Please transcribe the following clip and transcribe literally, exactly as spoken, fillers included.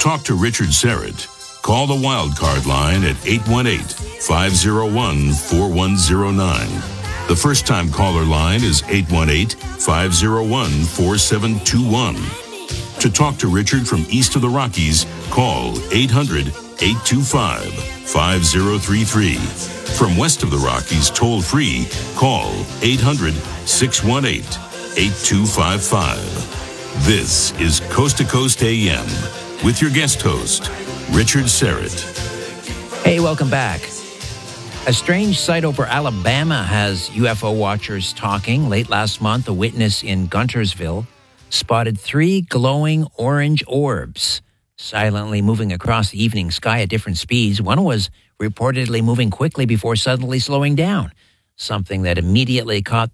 talk to Richard Serrett, call the Wildcard line at eight one eight, five oh one, four one oh nine. The first-time caller line is eight one eight, five oh one, four seven two one. To talk to Richard from east of the Rockies, call eight hundred, eight two five, five oh three three. From west of the Rockies, toll-free, call eight hundred, six one eight, eight two five five. This is Coast to Coast A M with your guest host, Richard Serrett. Hey, welcome back. A strange sight over Alabama has U F O watchers talking. Late last month, a witness in Guntersville spotted three glowing orange orbs silently moving across the evening sky at different speeds. One was reportedly moving quickly before suddenly slowing down, something that immediately caught